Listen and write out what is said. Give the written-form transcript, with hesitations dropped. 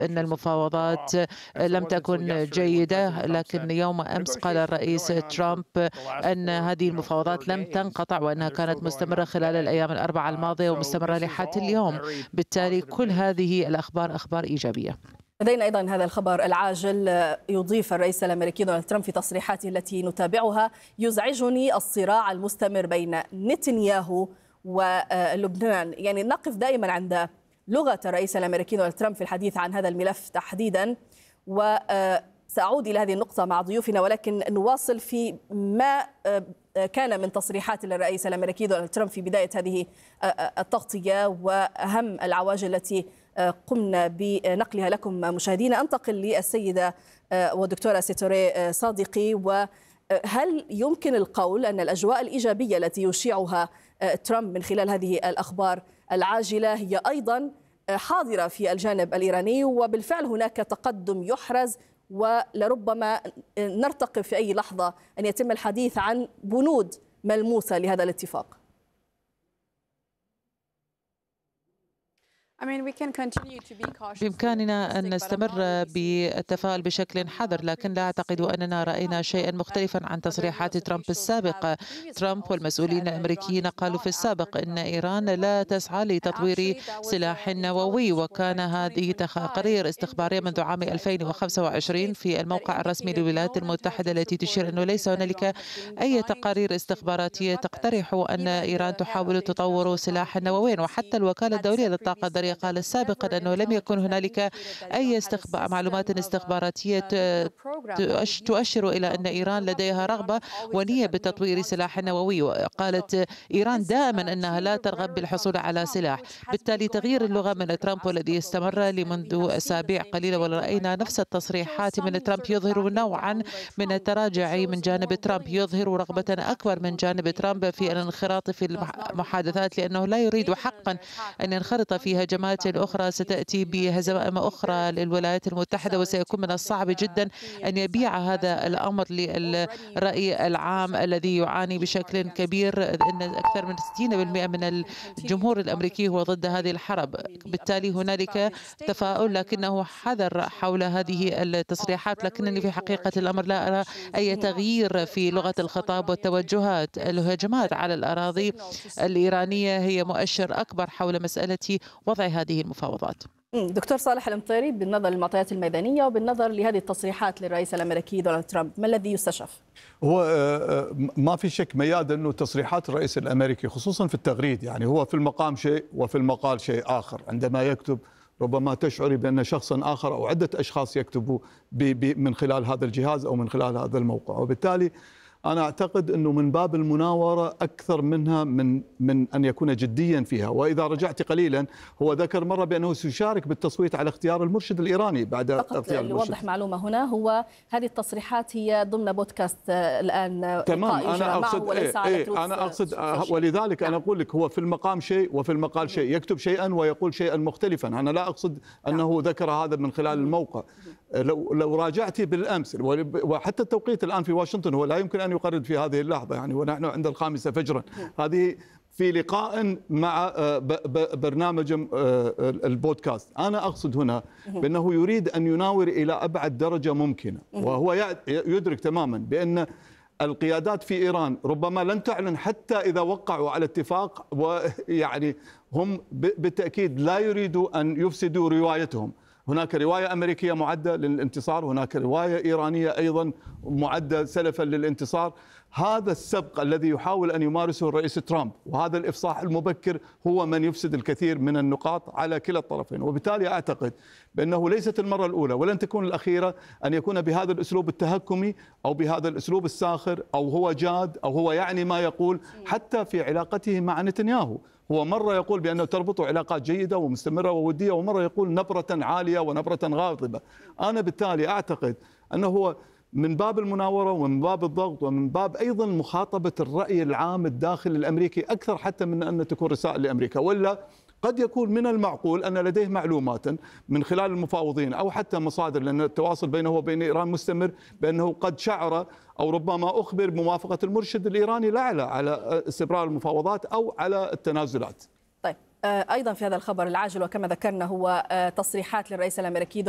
أن المفاوضات لم تكن جيدة، لكن يوم أمس قال الرئيس ترامب أن هذه المفاوضات لم تنقطع وأنها كانت مستمرة خلال الأيام الأربعة الماضية ومستمرة لحد اليوم. بالتالي كل هذه الأخبار أخبار إيجابية. لدينا أيضا هذا الخبر العاجل. يضيف الرئيس الأمريكي دونالد ترامب في تصريحاته التي نتابعها: يزعجني الصراع المستمر بين نتنياهو ولبنان. يعني نقف دائما عند لغة الرئيس الأمريكي دونالد ترامب في الحديث عن هذا الملف تحديدا، وسأعود إلى هذه النقطة مع ضيوفنا، ولكن نواصل في ما كان من تصريحات للرئيس الأمريكي دونالد ترامب في بداية هذه التغطية وأهم العواجل التي قمنا بنقلها لكم مشاهدينا. أنتقل للسيدة ودكتورة سيتوري صادقي، وهل يمكن القول أن الأجواء الإيجابية التي يشيعها ترامب من خلال هذه الأخبار العاجلة هي أيضا حاضرة في الجانب الإيراني، وبالفعل هناك تقدم يحرز ولربما نرتقب في أي لحظة أن يتم الحديث عن بنود ملموسة لهذا الاتفاق؟ بإمكاننا أن نستمر بالتفاؤل بشكل حذر، لكن لا أعتقد أننا رأينا شيئا مختلفا عن تصريحات ترامب السابقة. ترامب والمسؤولين الأمريكيين قالوا في السابق أن إيران لا تسعى لتطوير سلاح نووي، وكان هذه تقارير استخبارية منذ عام 2025 في الموقع الرسمي للولايات المتحدة التي تشير أنه ليس هنالك أي تقارير استخباراتية تقترح أن إيران تحاول تطور سلاحا نوويا. وحتى الوكالة الدولية للطاقة الذرية قال سابقا أنه لم يكن هنالك أي معلومات استخباراتية تؤشر إلى أن إيران لديها رغبة ونية بتطوير سلاح نووي. وقالت إيران دائما أنها لا ترغب بالحصول على سلاح. بالتالي تغيير اللغة من ترامب والذي استمر لمنذ أسابيع قليلة، ورأينا نفس التصريحات من ترامب، يظهر نوعا من التراجع من جانب ترامب، يظهر رغبة أكبر من جانب ترامب في الانخراط في المحادثات، لأنه لا يريد حقا أن ينخرط في هجمات أخرى ستأتي بهزائم أخرى للولايات المتحدة، وسيكون من الصعب جدا أن يبيع هذا الأمر للرأي العام الذي يعاني بشكل كبير. أن أكثر من 60% من الجمهور الأمريكي هو ضد هذه الحرب. بالتالي هنالك تفاؤل، لكنه حذر حول هذه التصريحات. لكنني في حقيقة الأمر لا أرى أي تغيير في لغة الخطاب والتوجهات. الهجمات على الأراضي الإيرانية هي مؤشر أكبر حول مسألة وضع هذه المفاوضات. دكتور صالح الأمطيري، بالنظر للمعطيات الميدانية وبالنظر لهذه التصريحات للرئيس الأمريكي دونالد ترامب، ما الذي يستشف؟ هو ما في شك مياد أنه تصريحات الرئيس الأمريكي خصوصا في التغريد، يعني هو في المقام شيء وفي المقال شيء آخر. عندما يكتب ربما تشعري بأن شخصا آخر أو عدة أشخاص يكتبوا من خلال هذا الجهاز أو من خلال هذا الموقع، وبالتالي أنا أعتقد أنه من باب المناورة أكثر منها من أن يكون جديا فيها. وإذا رجعت قليلا، هو ذكر مرة بأنه سيشارك بالتصويت على اختيار المرشد الإيراني بعد اغتيال المرشد. لوضح معلومة هنا، هو هذه التصريحات هي ضمن بودكاست الآن. تمام، أنا أقصد ولذلك أنا أقول لك هو في المقام شيء وفي المقال شيء، يكتب شيئا ويقول شيئا مختلفا. أنا لا أقصد أنه ذكر هذا من خلال الموقع. لو راجعتي بالأمس، وحتى التوقيت الآن في واشنطن هو لا يمكن أن يقرر في هذه اللحظة، يعني ونحن عند 5 فجرا. هذه في لقاء مع برنامج البودكاست. أنا أقصد هنا بأنه يريد أن يناور إلى أبعد درجة ممكنة، وهو يدرك تماما بأن القيادات في إيران ربما لن تعلن حتى إذا وقعوا على اتفاق، ويعني هم بالتأكيد لا يريدوا أن يفسدوا روايتهم. هناك رواية أمريكية معدة للانتصار، هناك رواية إيرانية أيضا معدة سلفا للانتصار. هذا السبق الذي يحاول أن يمارسه الرئيس ترامب وهذا الإفصاح المبكر هو من يفسد الكثير من النقاط على كلا الطرفين. وبالتالي أعتقد بأنه ليست المرة الأولى ولن تكون الأخيرة أن يكون بهذا الأسلوب التهكمي أو بهذا الأسلوب الساخر، أو هو جاد أو هو يعني ما يقول. حتى في علاقته مع نتنياهو هو مرة يقول بأنه تربط علاقات جيدة ومستمرة وودية، ومرة يقول نبرة عالية ونبرة غاضبة. أنا بالتالي أعتقد أنه هو من باب المناورة ومن باب الضغط ومن باب أيضا مخاطبة الرأي العام الداخلي الأمريكي أكثر حتى من أن تكون رسائل لأمريكا. ولا قد يكون من المعقول أن لديه معلومات من خلال المفاوضين أو حتى مصادر، لأن التواصل بينه وبين إيران مستمر، بأنه قد شعر أو ربما أخبر بموافقة المرشد الإيراني لا على استمرار المفاوضات أو على التنازلات. طيب، أيضا في هذا الخبر العاجل وكما ذكرنا هو تصريحات للرئيس الأمريكي